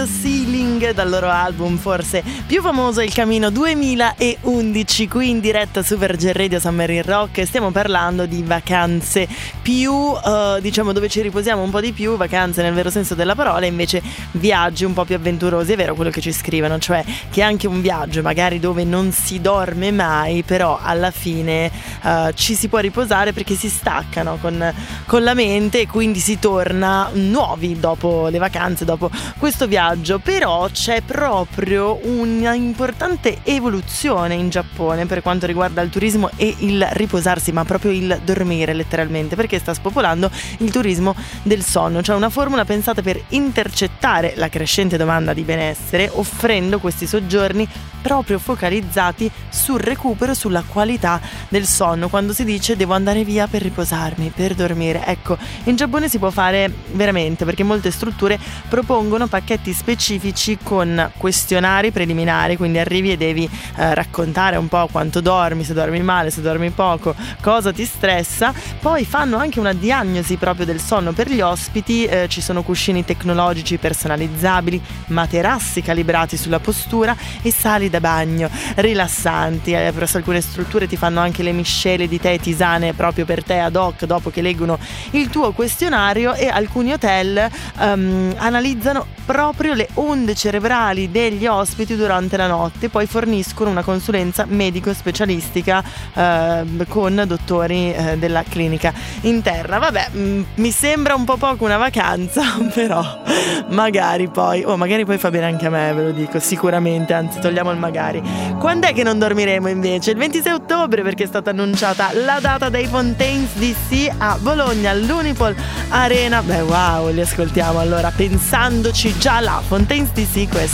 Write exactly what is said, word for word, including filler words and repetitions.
Ceiling, dal loro album forse più famoso Il Camino duemilaundici, qui in diretta su Virgin Radio Summer in Rock. Stiamo parlando di vacanze più uh, diciamo dove ci riposiamo un po' di più, vacanze nel vero senso della parola, invece viaggi un po' più avventurosi. È vero quello che ci scrivono, cioè che anche un viaggio magari dove non si dorme mai, però alla fine uh, ci si può riposare perché si staccano con, con la mente e quindi si torna nuovi dopo le vacanze, dopo questo viaggio. Però c'è proprio una importante evoluzione in Giappone per quanto riguarda il turismo e il riposarsi, ma proprio il dormire letteralmente, perché sta spopolando il turismo del sonno, cioè una formula pensata per intercettare la crescente domanda di benessere, offrendo questi soggiorni proprio focalizzati sul recupero, sulla qualità del sonno. Quando si dice devo andare via per riposarmi, per dormire, ecco, in Giappone si può fare veramente, perché molte strutture propongono pacchetti specifici con questionari preliminari, quindi arrivi e devi eh, raccontare un po' quanto dormi, se dormi male, se dormi poco, cosa ti stressa. Poi fanno anche una diagnosi proprio del sonno per gli ospiti, eh, ci sono cuscini tecnologici personalizzabili, materassi calibrati sulla postura e sali da bagno rilassanti. Eh, presso alcune strutture ti fanno anche le miscele di tè e tisane proprio per te ad hoc dopo che leggono il tuo questionario, e alcuni hotel um, analizzano proprio le onde cerebrali degli ospiti durante la notte, poi forniscono una consulenza medico-specialistica eh, con dottori eh, della clinica interna. Vabbè, mh, mi sembra un po' poco una vacanza, però magari poi, oh magari poi fa bene anche a me, ve lo dico, sicuramente, anzi togliamo il magari. Quando è che non dormiremo invece? Il ventisei ottobre, perché è stata annunciata la data dei Fontaines D C a Bologna, all'Unipol Arena. Beh wow, li ascoltiamo allora pensandoci già là. Fontaines D C, questo